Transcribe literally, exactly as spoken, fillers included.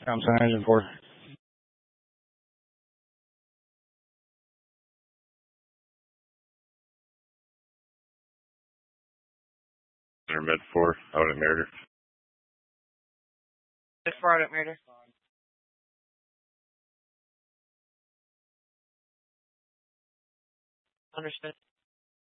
I'm sorry, engine four. Center Med four, out at Meredith. Med four out at Meredith. Understood.